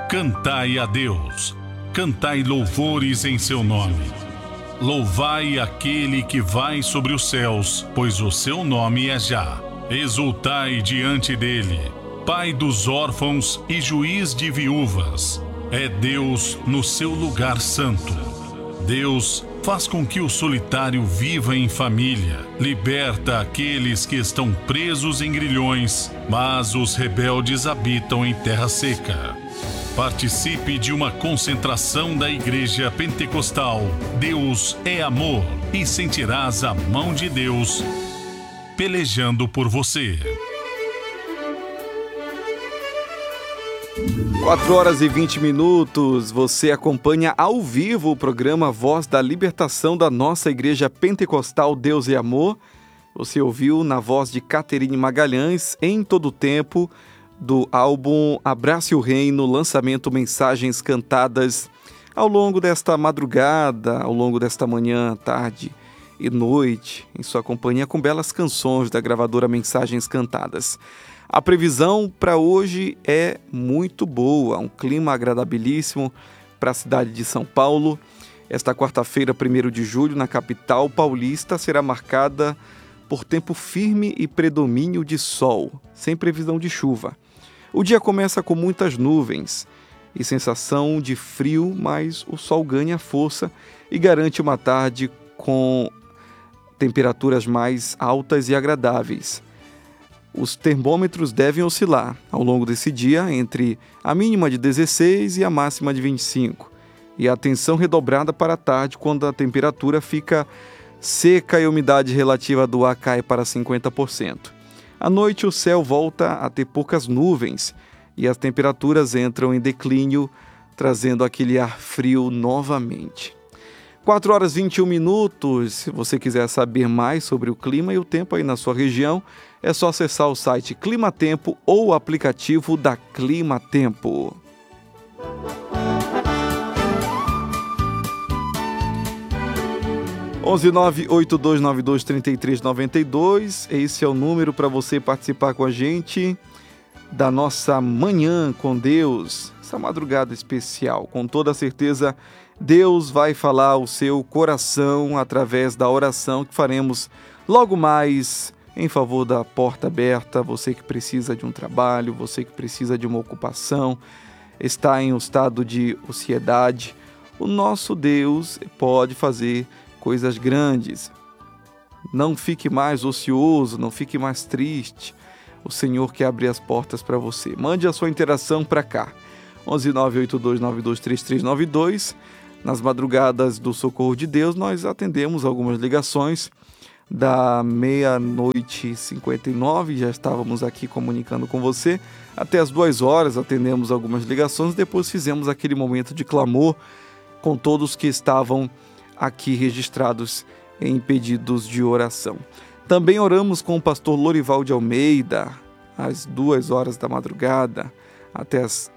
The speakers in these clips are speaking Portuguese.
Cantai a Deus, cantai louvores em seu nome. Louvai aquele que vai sobre os céus, pois o seu nome é Já. Exultai diante dele, Pai dos órfãos e juiz de viúvas. É Deus no seu lugar santo. Deus faz com que o solitário viva em família, liberta aqueles que estão presos em grilhões, mas os rebeldes habitam em terra seca. Participe de uma concentração da Igreja Pentecostal Deus é Amor e sentirás a mão de Deus pelejando por você. 4h20, você acompanha ao vivo o programa Voz da Libertação da nossa Igreja Pentecostal Deus é Amor. Você ouviu na voz de Caterine Magalhães, Em Todo Tempo, do álbum Abrace o Reino, lançamento Mensagens Cantadas. Ao longo desta madrugada, ao longo desta manhã, tarde e noite, em sua companhia com belas canções da gravadora Mensagens Cantadas. A previsão para hoje é muito boa, um clima agradabilíssimo para a cidade de São Paulo. Esta quarta-feira, 1º de julho, na capital paulista, será marcada por tempo firme e predomínio de sol, sem previsão de chuva. O dia começa com muitas nuvens e sensação de frio, mas o sol ganha força e garante uma tarde com temperaturas mais altas e agradáveis. Os termômetros devem oscilar ao longo desse dia entre a mínima de 16 e a máxima de 25. E a atenção redobrada para a tarde, quando a temperatura fica seca e a umidade relativa do ar cai para 50%. À noite, o céu volta a ter poucas nuvens e as temperaturas entram em declínio, trazendo aquele ar frio novamente. 4h21, se você quiser saber mais sobre o clima e o tempo aí na sua região, é só acessar o site Climatempo ou o aplicativo da Climatempo. onze 982923392, esse é o número para você participar com a gente da nossa Manhã com Deus, essa madrugada especial. Com toda certeza, Deus vai falar ao seu coração através da oração que faremos logo mais em favor da porta aberta. Você que precisa de um trabalho, você que precisa de uma ocupação, está em um estado de ansiedade, o nosso Deus pode fazer coisas grandes. Não fique mais ocioso, não fique mais triste. O Senhor quer abrir as portas para você. Mande a sua interação para cá. 11 982923392. Nas madrugadas do Socorro de Deus, nós atendemos algumas ligações. Da 00:59, já estávamos aqui comunicando com você. Até as 2h atendemos algumas ligações. Depois fizemos aquele momento de clamor com todos que estavam aqui registrados em pedidos de oração. Também oramos com o pastor Lorival de Almeida, às 2h da madrugada, até às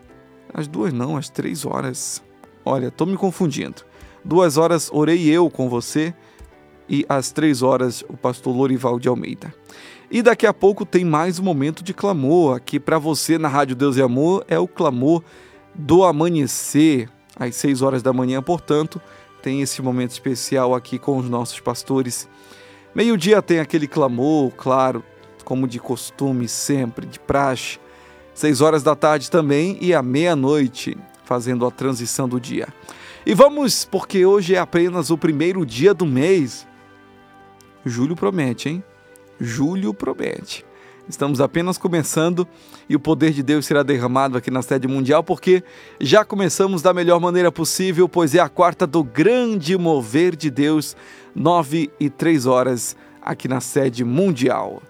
3h. Olha, estou me confundindo. 2h orei eu com você e às 3h o pastor Lorival de Almeida. E daqui a pouco tem mais um momento de clamor aqui para você na Rádio Deus e Amor. É o clamor do amanhecer, às 6h da manhã, portanto, tem esse momento especial aqui com os nossos pastores. Meio-dia tem aquele clamor, claro, como de costume, sempre, de praxe. 6h da tarde também e à meia-noite, fazendo a transição do dia. E vamos, porque hoje é apenas o 1º dia do mês. Julho promete, hein? Julho promete. Estamos apenas começando e o poder de Deus será derramado aqui na sede mundial, porque já começamos da melhor maneira possível, pois é a quarta do grande mover de Deus, 9h03 aqui na sede mundial.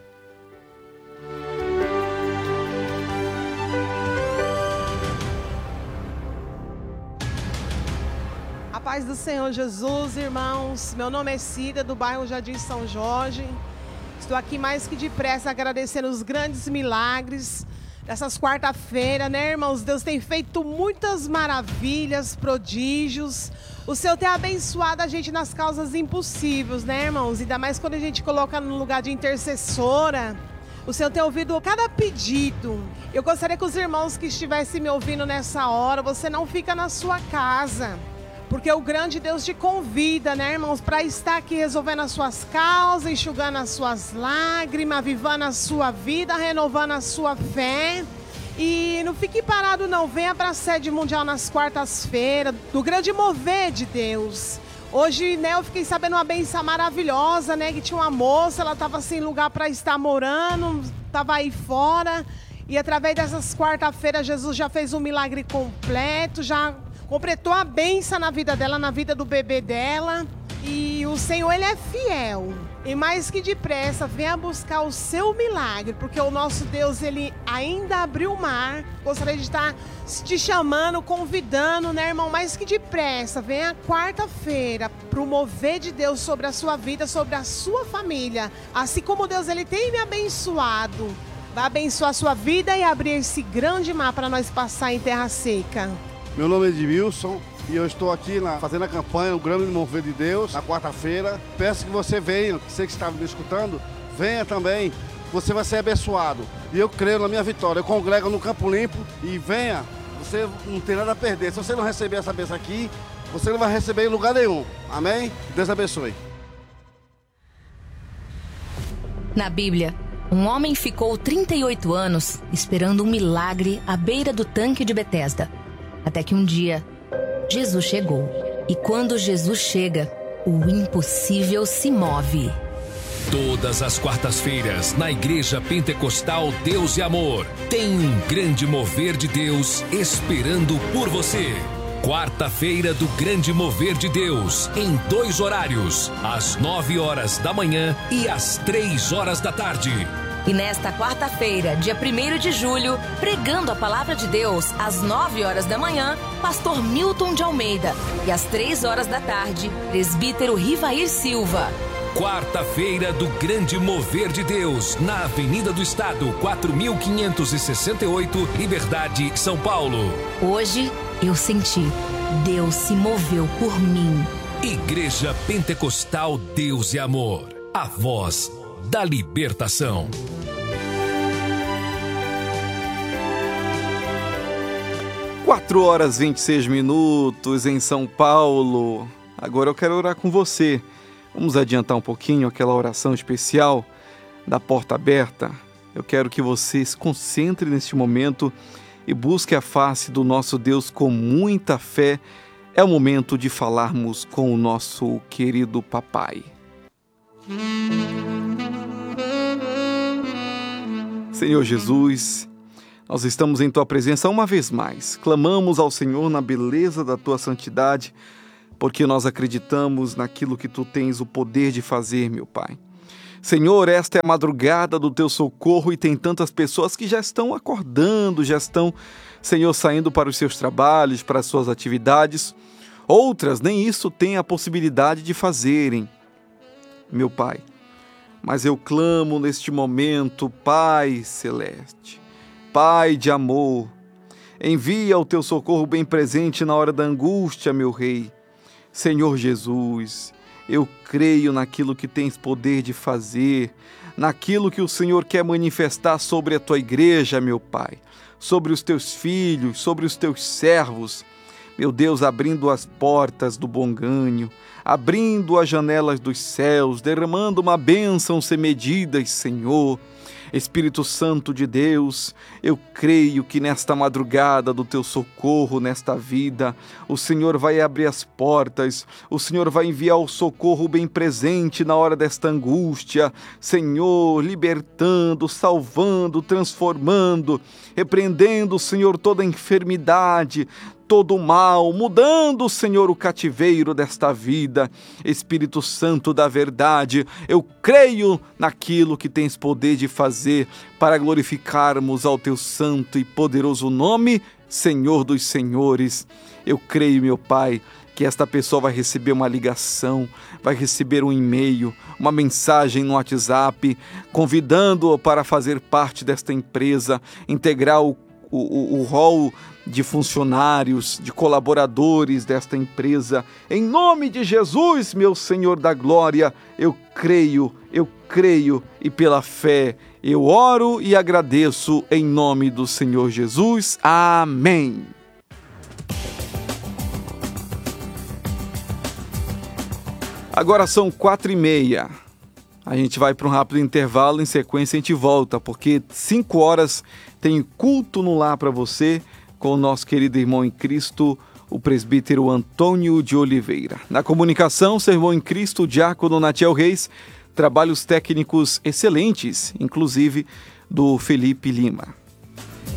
A paz do Senhor Jesus, irmãos. Meu nome é Cida, do bairro Jardim São Jorge. Estou aqui mais que depressa agradecendo os grandes milagres dessas quarta-feira, né, irmãos? Deus tem feito muitas maravilhas, prodígios. O Senhor tem abençoado a gente nas causas impossíveis, né, irmãos? Ainda mais quando a gente coloca no lugar de intercessora. O Senhor tem ouvido cada pedido. Eu gostaria que os irmãos que estivessem me ouvindo nessa hora, você não fica na sua casa. Porque o grande Deus te convida, né, irmãos, para estar aqui resolvendo as suas causas, enxugando as suas lágrimas, avivando a sua vida, renovando a sua fé. E não fique parado não, venha para a sede mundial nas quartas-feiras, do grande mover de Deus. Hoje, né, eu fiquei sabendo uma bênção maravilhosa, né, que tinha uma moça, ela estava sem lugar para estar morando, estava aí fora. E através dessas quarta-feiras, Jesus já fez um milagre completo, já completou a bênção na vida dela, na vida do bebê dela. E o Senhor, Ele é fiel. E mais que depressa, venha buscar o seu milagre, porque o nosso Deus, Ele ainda abriu o mar. Gostaria de estar te chamando, convidando, né, irmão? Mais que depressa, venha quarta-feira para o mover de Deus sobre a sua vida, sobre a sua família. Assim como Deus, Ele tem me abençoado, vai abençoar a sua vida e abrir esse grande mar para nós passar em terra seca. Meu nome é Edmilson e eu estou aqui fazendo a campanha O Grande Mover de Deus, na quarta-feira. Peço que você venha, você que estava me escutando, venha também, você vai ser abençoado. E eu creio na minha vitória. Eu congrego no Campo Limpo e venha, você não tem nada a perder. Se você não receber essa bênção aqui, você não vai receber em lugar nenhum. Amém? Deus abençoe. Na Bíblia, um homem ficou 38 anos esperando um milagre à beira do tanque de Betesda. Até que um dia, Jesus chegou. E quando Jesus chega, o impossível se move. Todas as quartas-feiras, na Igreja Pentecostal Deus e Amor, tem um grande mover de Deus esperando por você. Quarta-feira do Grande Mover de Deus, em 2 horários, às 9 horas da manhã e às 3 horas da tarde. E nesta quarta-feira, dia 1º de julho, pregando a Palavra de Deus, às 9 horas da manhã, pastor Milton de Almeida. E às 3 horas da tarde, presbítero Rivair Silva. Quarta-feira do Grande Mover de Deus, na Avenida do Estado, 4568, Liberdade, São Paulo. Hoje, eu senti, Deus se moveu por mim. Igreja Pentecostal Deus e Amor, a voz da libertação. 4h26 em São Paulo. Agora eu quero orar com você. Vamos adiantar um pouquinho aquela oração especial da porta aberta. Eu quero que você se concentre neste momento e busque a face do nosso Deus com muita fé. É o momento de falarmos com o nosso querido papai. Senhor Jesus, nós estamos em Tua presença uma vez mais. Clamamos ao Senhor na beleza da Tua santidade, porque nós acreditamos naquilo que Tu tens o poder de fazer, meu Pai. Senhor, esta é a madrugada do Teu socorro e tem tantas pessoas que já estão acordando, já estão, Senhor, saindo para os seus trabalhos, para as suas atividades. Outras nem isso têm a possibilidade de fazerem, meu Pai. Mas eu clamo neste momento, Pai Celeste, Pai de amor, envia o Teu socorro bem presente na hora da angústia, meu Rei. Senhor Jesus, eu creio naquilo que tens poder de fazer, naquilo que o Senhor quer manifestar sobre a Tua igreja, meu Pai, sobre os Teus filhos, sobre os Teus servos. Meu Deus, abrindo as portas do bom ganho, abrindo as janelas dos céus, derramando uma bênção sem medidas, Senhor. Espírito Santo de Deus, eu creio que nesta madrugada do Teu socorro, nesta vida, o Senhor vai abrir as portas, o Senhor vai enviar o socorro bem presente na hora desta angústia, Senhor, libertando, salvando, transformando, repreendendo, Senhor, toda enfermidade, todo o mal, mudando, Senhor, o cativeiro desta vida. Espírito Santo da verdade, eu creio naquilo que tens poder de fazer para glorificarmos ao Teu santo e poderoso nome, Senhor dos senhores. Eu creio, meu Pai, que esta pessoa vai receber uma ligação, vai receber um e-mail, uma mensagem no WhatsApp, convidando-o para fazer parte desta empresa, integrar o rol de funcionários, de colaboradores desta empresa. Em nome de Jesus, meu Senhor da glória, eu creio creio e pela fé eu oro e agradeço em nome do Senhor Jesus. Amém. Agora são 4h30. A gente vai para um rápido intervalo, em sequência a gente volta, porque 5 horas tem culto no lar para você, com o nosso querido irmão em Cristo, o presbítero Antônio de Oliveira. Na comunicação, seu irmão em Cristo, o diácono Natiel Reis, trabalhos técnicos excelentes, inclusive do Felipe Lima.